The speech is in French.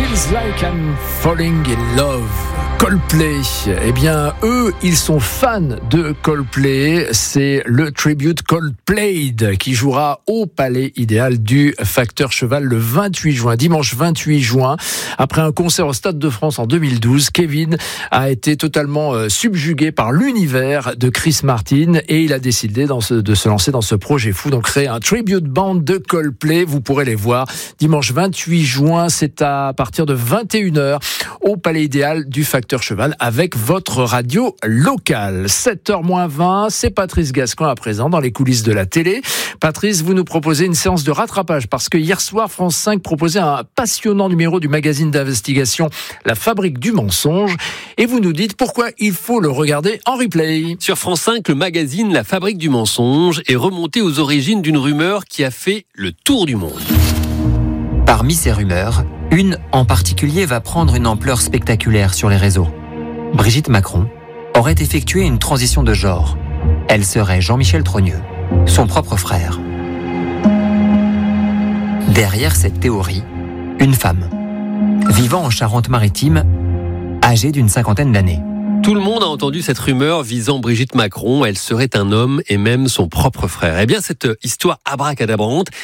Feels Like I'm Falling in Love. Coldplay, eh bien eux, ils sont fans de Coldplay. C'est le tribute Coldplayed qui jouera au Palais Idéal du Facteur Cheval le 28 juin, dimanche 28 juin. Après un concert au Stade de France en 2012, Kevin a été totalement subjugué par l'univers de Chris Martin et il a décidé de se lancer dans ce projet fou, donc créer un tribute band de Coldplay. Vous pourrez les voir dimanche 28 juin, c'est à partir de 21h au Palais Idéal du Facteur Cheval avec votre radio locale. 7h-20, c'est Patrice Gascoin à présent dans les coulisses de la télé. Patrice, vous nous proposez une séance de rattrapage parce que hier soir, France 5 proposait un passionnant numéro du magazine d'investigation La Fabrique du mensonge et vous nous dites pourquoi il faut le regarder en replay. Sur France 5, le magazine La Fabrique du mensonge est remonté aux origines d'une rumeur qui a fait le tour du monde. Parmi ces rumeurs, une en particulier va prendre une ampleur spectaculaire sur les réseaux. Brigitte Macron aurait effectué une transition de genre. Elle serait Jean-Michel Trogneux, son propre frère. Derrière cette théorie, une femme, vivant en Charente-Maritime, âgée d'une 50aine d'années. Tout le monde a entendu cette rumeur visant Brigitte Macron. Elle serait un homme et même son propre frère. Eh bien, cette histoire abracadabrante